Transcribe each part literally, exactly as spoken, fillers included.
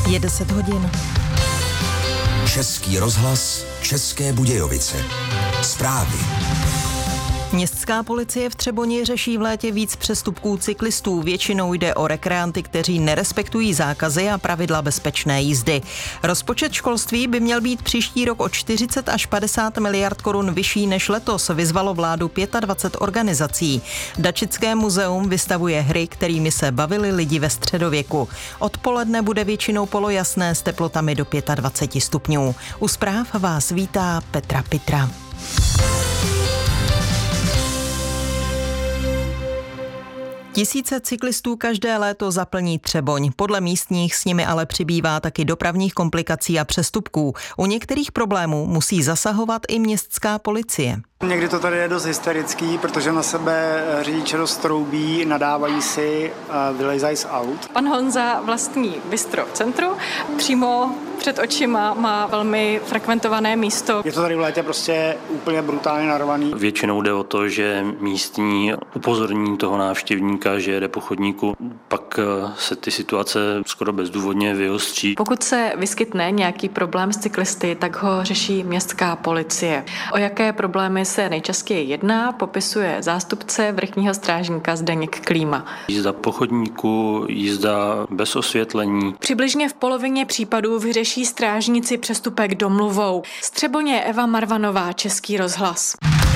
Je deset hodin. Český rozhlas, České Budějovice. Zprávy. Městská policie v Třeboni řeší v létě víc přestupků cyklistů. Většinou jde o rekreanty, kteří nerespektují zákazy a pravidla bezpečné jízdy. Rozpočet školství by měl být příští rok o čtyřicet až padesát miliard korun vyšší než letos, vyzvalo vládu dvacet pět organizací. Dačické muzeum vystavuje hry, kterými se bavili lidi ve středověku. Odpoledne bude většinou polojasné s teplotami do dvacet pět stupňů. U zpráv vás vítá Petra Pitra. Tisíce cyklistů každé léto zaplní Třeboň. Podle místních s nimi ale přibývá taky dopravních komplikací a přestupků. U některých problémů musí zasahovat i městská policie. Někdy to tady je dost hysterický, protože na sebe řidiče dost troubí, nadávají si, vylejzají z aut. Pan Honza vlastní bistro v centru, přímo před očima má velmi frekventované místo. Je to tady v létě prostě úplně brutálně narvaný. Většinou jde o to, že místní upozorní toho návštěvníka, že jede po chodníku, pak se ty situace skoro bezdůvodně vyostří. Pokud se vyskytne nějaký problém s cyklisty, tak ho řeší městská policie. O jaké problémy se nejčastěji jedná, popisuje zástupce vrchního strážníka Zdeněk Klíma. Jízda po chodníku, jízda bez osvětlení. Přibližně v polovině případů vyřeší strážníci přestupek domluvou. Z Třeboně Eva Marvanová, Český rozhlas.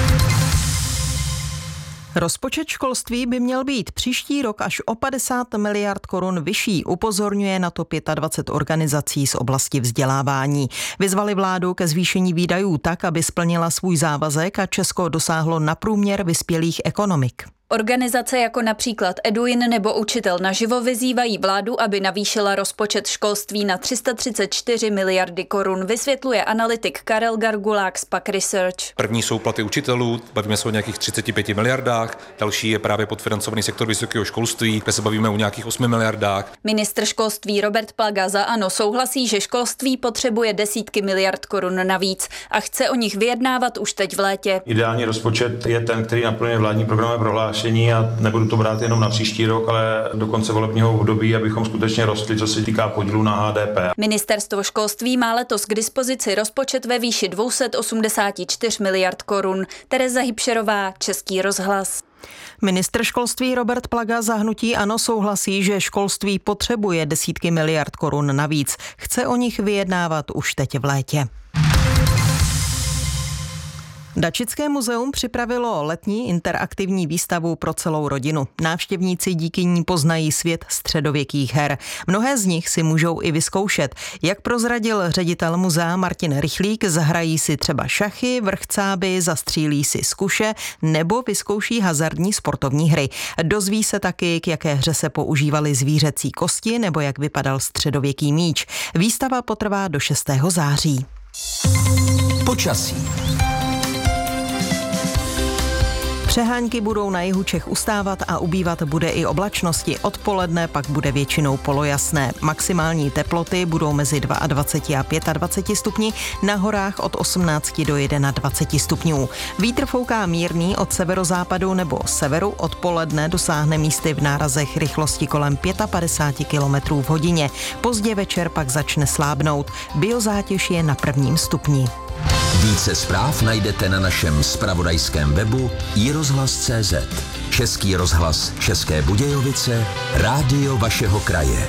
Rozpočet školství by měl být příští rok až o padesát miliard korun vyšší, upozorňuje na to dvacet pět organizací z oblasti vzdělávání. Vyzvali vládu ke zvýšení výdajů tak, aby splnila svůj závazek a Česko dosáhlo na průměr vyspělých ekonomik. Organizace jako například Eduin nebo Učitel naživo vyzývají vládu, aby navýšila rozpočet školství na tři sta třicet čtyři miliardy korun, vysvětluje analytik Karel Gargulák z Pak Research. První jsou platy učitelů, bavíme se o nějakých třicet pět miliardách, další je právě podfinancovaný sektor vysokého školství, kde se bavíme o nějakých osmi miliardách. Ministr školství Robert Plaga za ANO souhlasí, že školství potřebuje desítky miliard korun navíc a chce o nich vyjednávat už teď v létě. Ideální rozpočet je ten, který naplňuje vládní programy prohlášení. A nebudu to brát jenom na příští rok, ale do konce volebního období, abychom skutečně rostli, co se týká podílu na H D P. Ministerstvo školství má letos k dispozici rozpočet ve výši dvě stě osmdesát čtyři miliard korun. Tereza Hybšerová, Český rozhlas. Ministr školství Robert Plaga za hnutí ANO souhlasí, že školství potřebuje desítky miliard korun navíc. Chce o nich vyjednávat už teď v létě. Dačické muzeum připravilo letní interaktivní výstavu pro celou rodinu. Návštěvníci díky ní poznají svět středověkých her. Mnohé z nich si můžou i vyzkoušet. Jak prozradil ředitel muzea Martin Rychlík, zahrají si třeba šachy, vrchcáby, zastřílí si z kuše nebo vyzkouší hazardní sportovní hry. Dozví se taky, k jaké hře se používaly zvířecí kosti nebo jak vypadal středověký míč. Výstava potrvá do šestého září. Počasí. Přehánky budou na jihu Čech ustávat a ubývat bude i oblačnosti. Odpoledne pak bude většinou polojasné. Maximální teploty budou mezi dvacet dva a dvacet pět stupni, na horách od osmnáct do dvacet jedna stupňů. Vítr fouká mírný od severozápadu nebo severu, odpoledne dosáhne místy v nárazech rychlosti kolem padesát pět kilometrů v hodině. Pozdě večer pak začne slábnout. Biozátěž je na prvním stupni. Více zpráv najdete na našem zpravodajském webu i rozhlas tečka cé zet. Český rozhlas České Budějovice, rádio vašeho kraje.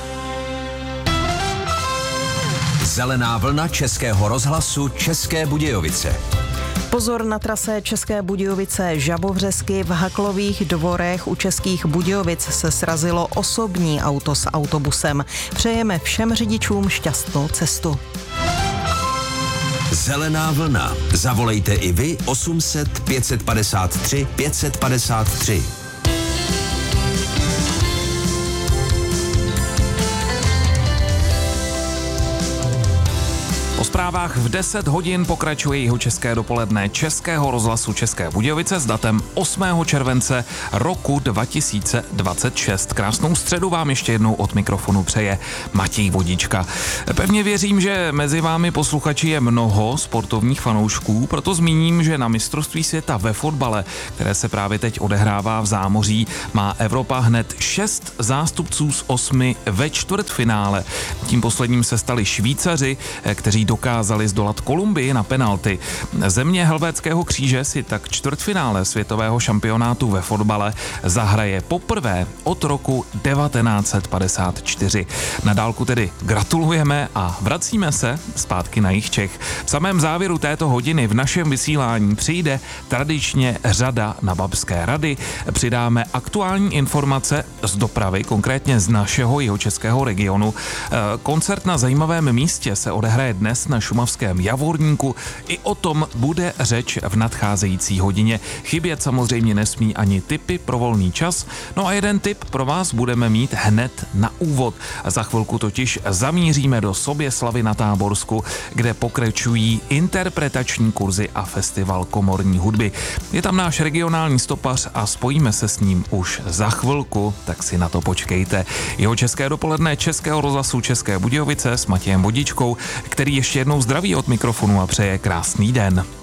Zelená vlna Českého rozhlasu České Budějovice. Pozor na trase České Budějovice Žabovřesky. V Haklových dvorech u Českých Budějovic se srazilo osobní auto s autobusem. Přejeme všem řidičům šťastnou cestu. Zelená vlna. Zavolejte i vy osm set pět set padesát tři pět set padesát tři. zprávách v deset hodin pokračuje Jihočeské dopoledne Českého rozhlasu České Budějovice s datem osmého července roku dva tisíce dvacet šest. Krásnou středu vám ještě jednou od mikrofonu přeje Matěj Vodička. Pevně věřím, že mezi vámi posluchači je mnoho sportovních fanoušků, proto zmíním, že na mistrovství světa ve fotbale, které se právě teď odehrává v zámoří, má Evropa hned šest zástupců z osmi ve čtvrtfinále. Tím posledním se stali Švýcaři, kteří dokázali zdolat Kolumbii na penalty. Země Helvétského kříže si tak čtvrtfinále světového šampionátu ve fotbale zahraje poprvé od roku devatenáct set padesát čtyři. Na dálku tedy gratulujeme a vracíme se zpátky na jih Čech. V samém závěru této hodiny v našem vysílání přijde tradičně řada na Babské rady. Přidáme aktuální informace z dopravy, konkrétně z našeho jihočeského regionu. Koncert na zajímavém místě se odehraje dnes na šumavském Javorníku. I o tom bude řeč v nadcházející hodině. Chybět samozřejmě nesmí ani tipy pro volný čas. No a jeden tip pro vás budeme mít hned na úvod. Za chvilku totiž zamíříme do Soběslavy na Táborsku, kde pokračují interpretační kurzy a festival komorní hudby. Je tam náš regionální stopař a spojíme se s ním už za chvilku, tak si na to počkejte. Jihočeské dopoledne Českého rozhlasu České Budějovice s Matějem Vodičkou, který ještě jednou zdraví od mikrofonu a přeje krásný den.